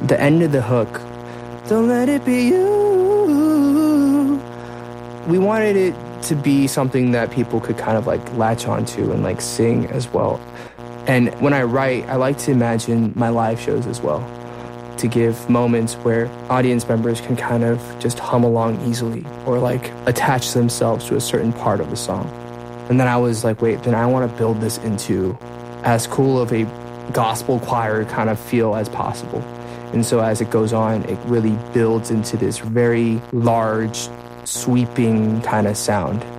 the end of the hook, don't let it be you. We wanted it to be something that people could kind of like latch onto and like sing as well. And when I write, I like to imagine my live shows as well, to give moments where audience members can kind of just hum along easily or like attach themselves to a certain part of the song. And then I was like, wait, then I want to build this into as cool of a gospel choir kind of feel as possible. And so as it goes on, it really builds into this very large, sweeping kind of sound.